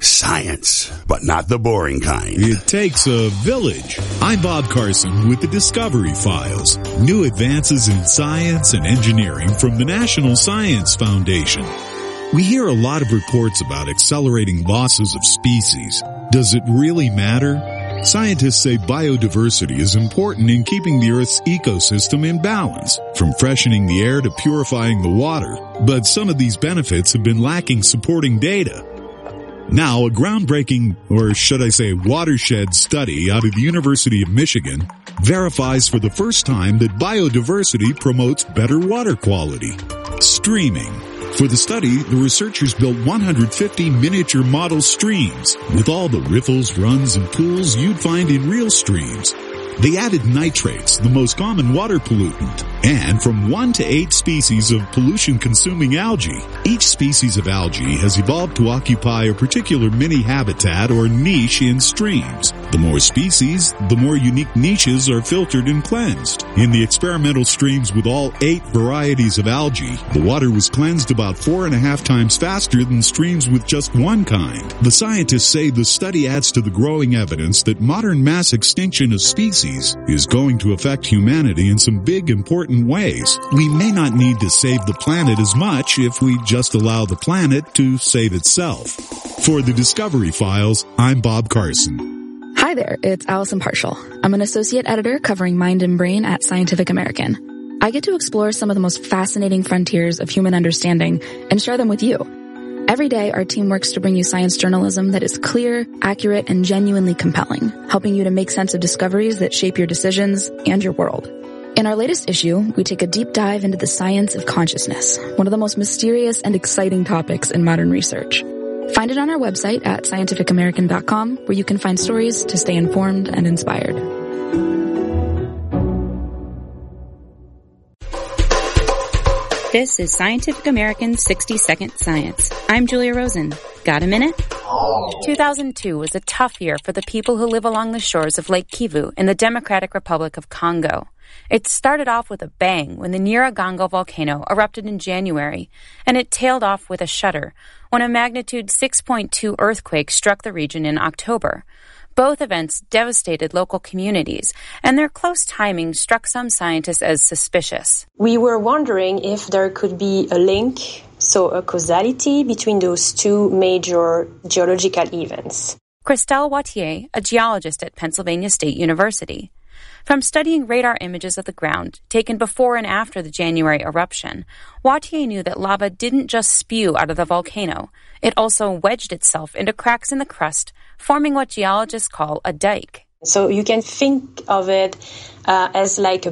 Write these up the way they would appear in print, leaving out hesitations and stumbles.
Science, but not the boring kind. It takes a village. I'm Bob Carson with the Discovery Files. New advances in science and engineering from the National Science Foundation. We hear a lot of reports about accelerating losses of species. Does it really matter? Scientists say biodiversity is important in keeping the Earth's ecosystem in balance, from freshening the air to purifying the water. But some of these benefits have been lacking supporting data. Now, a groundbreaking, or should I say watershed study out of the University of Michigan verifies for the first time that biodiversity promotes better water quality. Streaming. For the study, the researchers built 150 miniature model streams with all the riffles, runs, and pools you'd find in real streams. They added nitrates, the most common water pollutant, and from 1 to 8 species of pollution-consuming algae. Each species of algae has evolved to occupy a particular mini-habitat or niche in streams. The more species, the more unique niches are filtered and cleansed. In the experimental streams with all 8 varieties of algae, the water was cleansed about 4.5 times faster than streams with just one kind. The scientists say the study adds to the growing evidence that modern mass extinction of species is going to affect humanity in some big, important ways. We may not need to save the planet as much if we just allow the planet to save itself. For the Discovery Files, I'm Bob Carson. Hi there, it's Allison Partial. I'm an associate editor covering Mind and Brain at Scientific American. I get to explore some of the most fascinating frontiers of human understanding and share them with you. Every day, our team works to bring you science journalism that is clear, accurate, and genuinely compelling, helping you to make sense of discoveries that shape your decisions and your world. In our latest issue, we take a deep dive into the science of consciousness, one of the most mysterious and exciting topics in modern research. Find it on our website at scientificamerican.com, where you can find stories to stay informed and inspired. This is Scientific American's 60-Second Science. I'm Julia Rosen. Got a minute? 2002 was a tough year for the people who live along the shores of Lake Kivu in the Democratic Republic of Congo. It started off with a bang when the Nyiragongo volcano erupted in January, and it tailed off with a shudder when a magnitude 6.2 earthquake struck the region in October. Both events devastated local communities, and their close timing struck some scientists as suspicious. We were wondering if there could be a link, so a causality between those two major geological events. Christelle Wattier, a geologist at Pennsylvania State University. From studying radar images of the ground taken before and after the January eruption, Wattier knew that lava didn't just spew out of the volcano. It also wedged itself into cracks in the crust, forming what geologists call a dike. So you can think of it as like a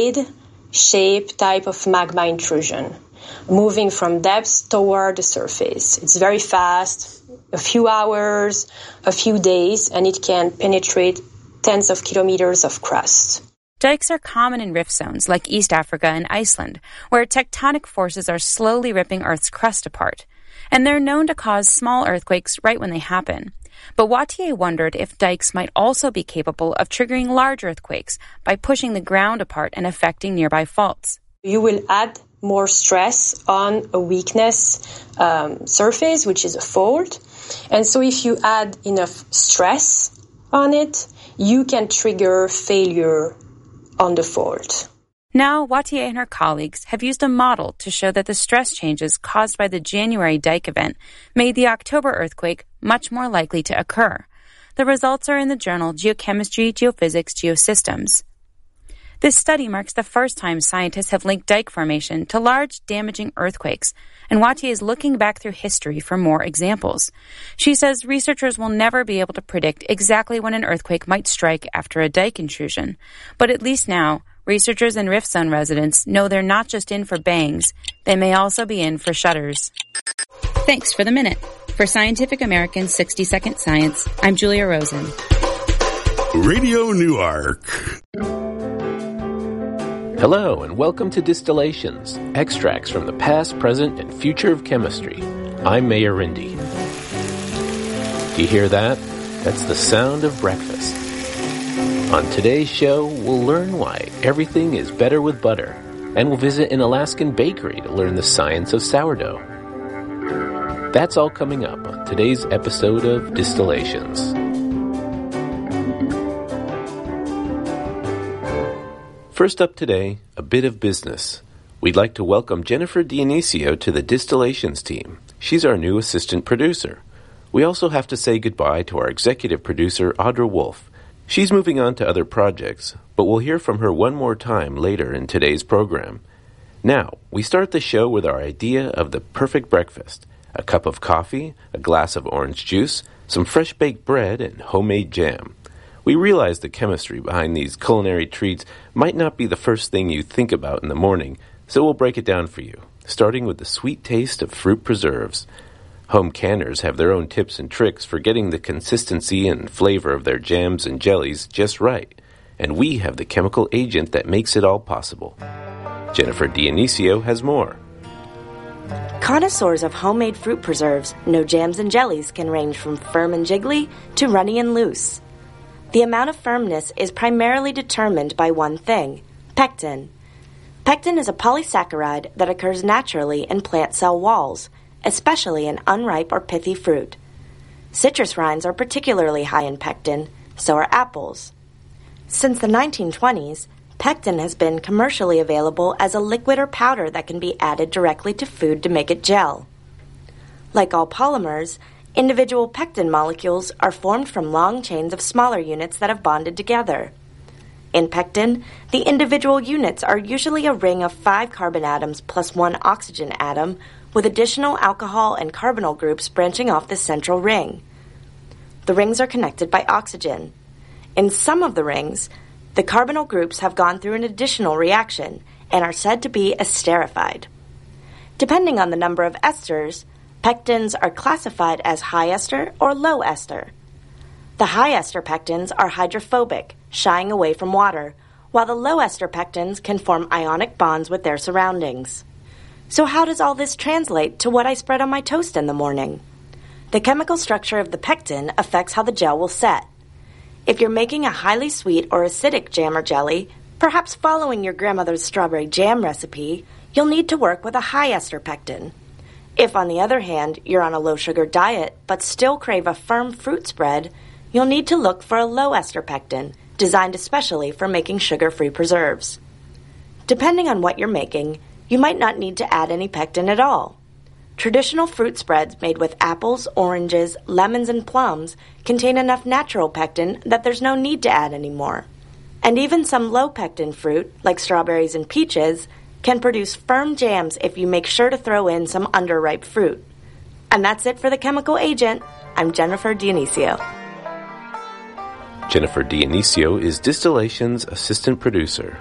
blade-shaped type of magma intrusion, moving from depths toward the surface. It's very fast, a few hours, a few days, and it can penetrate tens of kilometers of crust. Dikes are common in rift zones like East Africa and Iceland, where tectonic forces are slowly ripping Earth's crust apart. And they're known to cause small earthquakes right when they happen. But Wattier wondered if dikes might also be capable of triggering large earthquakes by pushing the ground apart and affecting nearby faults. You will add more stress on a weakness surface, which is a fault. And so if you add enough stress on it, you can trigger failure on the fault. Now, Wattier and her colleagues have used a model to show that the stress changes caused by the January dike event made the October earthquake much more likely to occur. The results are in the journal Geochemistry, Geophysics, Geosystems. This study marks the first time scientists have linked dike formation to large, damaging earthquakes, and Wattier is looking back through history for more examples. She says researchers will never be able to predict exactly when an earthquake might strike after a dike intrusion, but at least now, researchers and rift zone residents know they're not just in for bangs, they may also be in for shudders. Thanks for the minute. For Scientific American's 60-Second Science, I'm Julia Rosen. Radio Newark. Hello, and welcome to Distillations, extracts from the past, present, and future of chemistry. I'm Mayor Rindy. Do you hear that? That's the sound of breakfast. On today's show, we'll learn why everything is better with butter, and we'll visit an Alaskan bakery to learn the science of sourdough. That's all coming up on today's episode of Distillations. First up today, a bit of business. We'd like to welcome Jennifer Dionisio to the Distillations team. She's our new assistant producer. We also have to say goodbye to our executive producer, Audra Wolf. She's moving on to other projects, but we'll hear from her one more time later in today's program. Now, we start the show with our idea of the perfect breakfast. A cup of coffee, a glass of orange juice, some fresh-baked bread, and homemade jam. We realize the chemistry behind these culinary treats might not be the first thing you think about in the morning, so we'll break it down for you, starting with the sweet taste of fruit preserves. Home canners have their own tips and tricks for getting the consistency and flavor of their jams and jellies just right, and we have the chemical agent that makes it all possible. Jennifer Dionisio has more. Connoisseurs of homemade fruit preserves know jams and jellies can range from firm and jiggly to runny and loose. The amount of firmness is primarily determined by one thing, pectin. Pectin is a polysaccharide that occurs naturally in plant cell walls, especially in unripe or pithy fruit. Citrus rinds are particularly high in pectin, so are apples. Since the 1920s, pectin has been commercially available as a liquid or powder that can be added directly to food to make it gel. Like all polymers, individual pectin molecules are formed from long chains of smaller units that have bonded together. In pectin, the individual units are usually a ring of 5 carbon atoms plus 1 oxygen atom, with additional alcohol and carbonyl groups branching off the central ring. The rings are connected by oxygen. In some of the rings, the carbonyl groups have gone through an additional reaction and are said to be esterified. Depending on the number of esters, pectins are classified as high ester or low ester. The high ester pectins are hydrophobic, shying away from water, while the low ester pectins can form ionic bonds with their surroundings. So how does all this translate to what I spread on my toast in the morning? The chemical structure of the pectin affects how the gel will set. If you're making a highly sweet or acidic jam or jelly, perhaps following your grandmother's strawberry jam recipe, you'll need to work with a high ester pectin. If, on the other hand, you're on a low-sugar diet but still crave a firm fruit spread, you'll need to look for a low-ester pectin, designed especially for making sugar-free preserves. Depending on what you're making, you might not need to add any pectin at all. Traditional fruit spreads made with apples, oranges, lemons, and plums contain enough natural pectin that there's no need to add any more. And even some low-pectin fruit, like strawberries and peaches, can produce firm jams if you make sure to throw in some underripe fruit. And that's it for the chemical agent. I'm Jennifer Dionisio. Jennifer Dionisio is Distillations' assistant producer.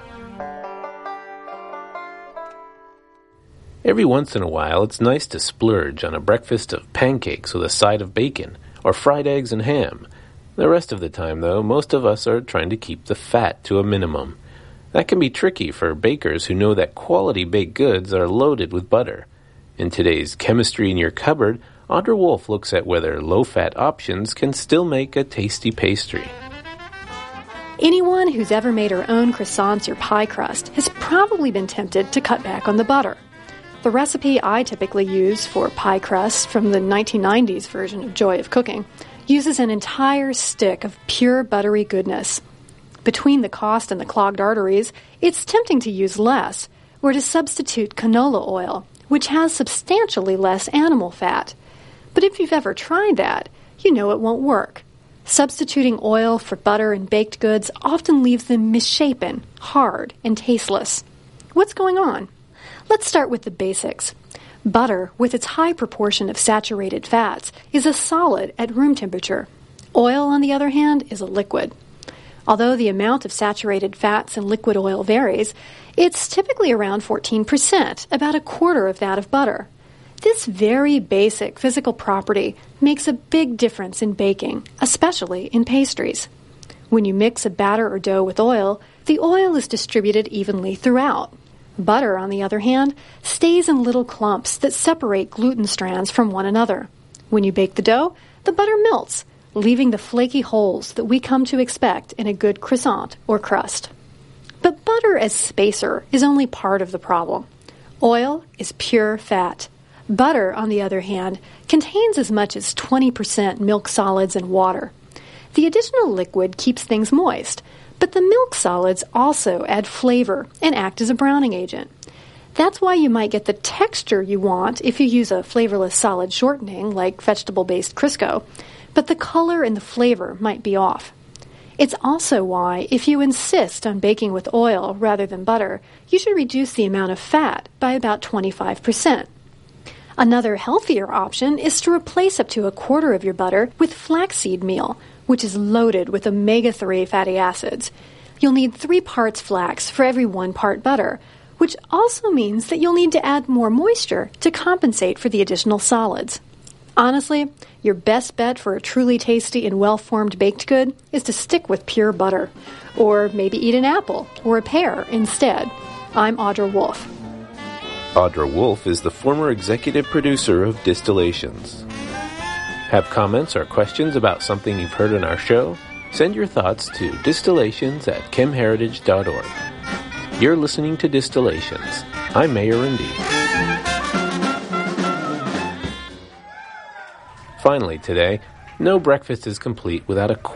Every once in a while, it's nice to splurge on a breakfast of pancakes with a side of bacon, or fried eggs and ham. The rest of the time, though, most of us are trying to keep the fat to a minimum. That can be tricky for bakers who know that quality baked goods are loaded with butter. In today's Chemistry in Your Cupboard, Audra Wolf looks at whether low-fat options can still make a tasty pastry. Anyone who's ever made her own croissants or pie crust has probably been tempted to cut back on the butter. The recipe I typically use for pie crust from the 1990s version of Joy of Cooking uses an entire stick of pure buttery goodness. Between the cost and the clogged arteries, it's tempting to use less, or to substitute canola oil, which has substantially less animal fat. But if you've ever tried that, you know it won't work. Substituting oil for butter and baked goods often leaves them misshapen, hard, and tasteless. What's going on? Let's start with the basics. Butter, with its high proportion of saturated fats, is a solid at room temperature. Oil, on the other hand, is a liquid. Although the amount of saturated fats in liquid oil varies, it's typically around 14%, about a quarter of that of butter. This very basic physical property makes a big difference in baking, especially in pastries. When you mix a batter or dough with oil, the oil is distributed evenly throughout. Butter, on the other hand, stays in little clumps that separate gluten strands from one another. When you bake the dough, the butter melts, leaving the flaky holes that we come to expect in a good croissant or crust. But butter as spacer is only part of the problem. Oil is pure fat. Butter, on the other hand, contains as much as 20% milk solids and water. The additional liquid keeps things moist, but the milk solids also add flavor and act as a browning agent. That's why you might get the texture you want if you use a flavorless solid shortening like vegetable-based Crisco, but the color and the flavor might be off. It's also why, if you insist on baking with oil rather than butter, you should reduce the amount of fat by about 25%. Another healthier option is to replace up to a quarter of your butter with flaxseed meal, which is loaded with omega-3 fatty acids. You'll need 3 parts flax for every 1 part butter, which also means that you'll need to add more moisture to compensate for the additional solids. Honestly, your best bet for a truly tasty and well-formed baked good is to stick with pure butter, or maybe eat an apple or a pear instead. I'm Audra Wolf. Audra Wolf is the former executive producer of Distillations. Have comments or questions about something you've heard on our show? Send your thoughts to distillations@chemheritage.org. You're listening to Distillations. I'm Mayor Indy. Finally today, no breakfast is complete without a